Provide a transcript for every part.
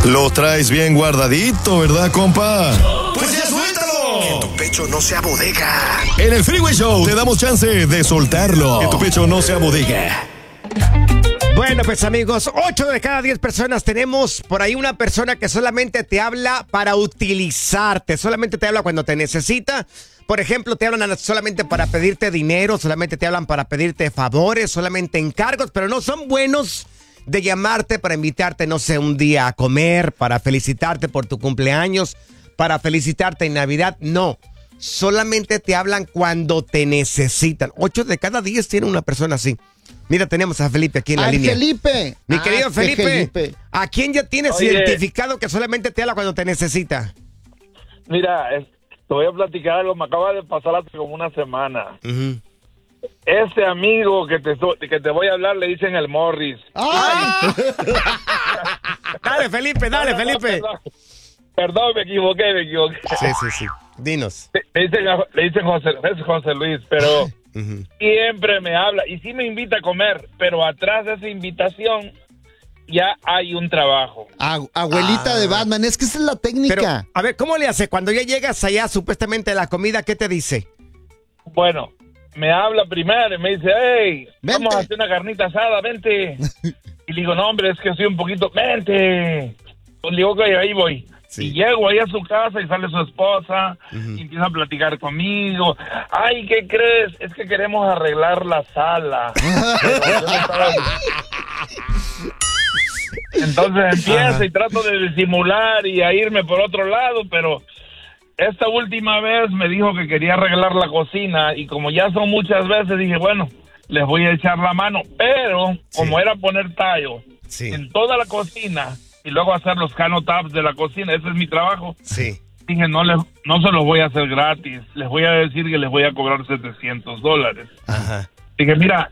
Lo traes bien guardadito, ¿verdad, compa? Pues ya suéltalo. Que tu pecho no sea bodega. En el Freeway Show te damos chance de soltarlo. Que tu pecho no sea bodega. Bueno, pues amigos, 8 de cada 10 personas tenemos por ahí una persona que solamente te habla para utilizarte, solamente te habla cuando te necesita. Por ejemplo, te hablan solamente para pedirte dinero, solamente te hablan para pedirte favores, solamente encargos, pero no son buenos de llamarte para invitarte, no sé, un día a comer, para felicitarte por tu cumpleaños, para felicitarte en Navidad. No, solamente te hablan cuando te necesitan. 8 de cada 10 tiene una persona así. Mira, tenemos a Felipe aquí en la línea. Felipe. Mi querido Felipe, ¿a quién ya tienes identificado que solamente te habla cuando te necesita? Mira, te voy a platicar algo, me acaba de pasar hace como una semana. Uh-huh. Ese amigo que te voy a hablar le dicen el Morris. ¡Ah! Dale, Felipe, dale, Felipe. Perdón, me equivoqué. Sí. Dinos. Le dicen José Luis, pero Uh-huh. siempre me habla y sí me invita a comer, pero atrás de esa invitación ya hay un trabajo. Abuelita de Batman, es que esa es la técnica. Pero, a ver, ¿cómo le hace? Cuando ya llegas allá, supuestamente, a la comida, ¿qué te dice? Bueno, me habla primero y me dice, hey, vente. vamos a hacer una carnita asada, vente. Y le digo, no, hombre, es que soy un poquito, vente. Pues le digo, ok, ahí voy. Sí. Y llego ahí a su casa y sale su esposa, Uh-huh. y empieza a platicar conmigo. Ay, ¿qué crees? Es que queremos arreglar la sala. Pero yo no estaba... Entonces empiezo Ajá. y trato de disimular y a irme por otro lado, pero esta última vez me dijo que quería arreglar la cocina y como ya son muchas veces dije, bueno, les voy a echar la mano, pero como era poner tallo en toda la cocina y luego hacer los canotaps de la cocina, ese es mi trabajo. Sí. Dije, no se los voy a hacer gratis, les voy a decir que les voy a cobrar $700. Ajá. Dije, mira,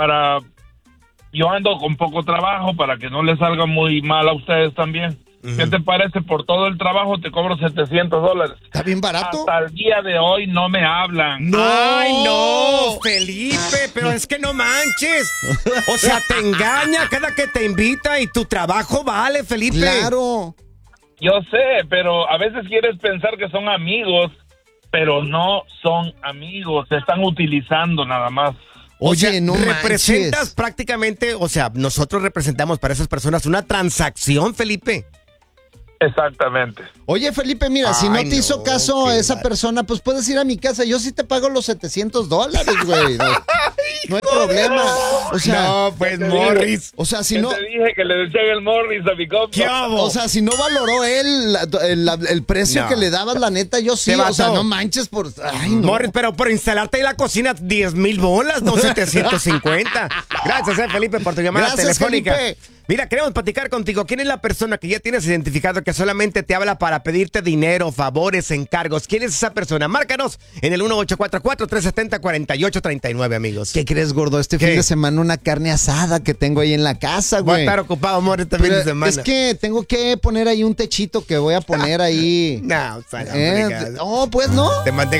yo ando con poco trabajo para que no les salga muy mal a ustedes también. Uh-huh. ¿Qué te parece? Por todo el trabajo te cobro $700. ¿Está bien barato? Hasta el día de hoy no me hablan. No. ¡Ay, no, Felipe! Pero es que no manches. O sea, te engaña cada que te invita y tu trabajo vale, Felipe. Claro. Yo sé, pero a veces quieres pensar que son amigos, pero no son amigos. Se están utilizando nada más. Oye, o sea, no representas manches. prácticamente, o sea, nosotros representamos para esas personas una transacción, Felipe. Exactamente. Oye, Felipe, mira, si no Ay, te hizo no, caso qué esa mal. persona, pues puedes ir a mi casa. Yo sí te pago los $700, güey. No hay problema. O sea, No, pues, te Morris. o sea, si Yo no, te dije que le decían el Morris a mi compa. ¿Qué hago? o sea, si no valoró él el precio No. que le dabas, la neta, yo sí. Te O sea, mató. no manches por. Ay, no. Morris, pero por instalarte ahí la cocina, 10,000 bolas, no 750. Gracias, Felipe, por tu llamada Gracias, telefónica. Felipe. Mira, queremos platicar contigo. ¿Quién es la persona que ya tienes identificado que solamente te habla para pedirte dinero, favores, encargos? ¿Quién es esa persona? Márcanos en el 1844-370-4839, amigos. ¿Qué crees, gordo? Este ¿Qué? fin de semana una carne asada que tengo ahí en la casa, Voy a güey. estar ocupado, amor, este fin Pero de semana. es que tengo que poner ahí un techito que voy a poner ahí. No, o sea, no, pues no. te mantengo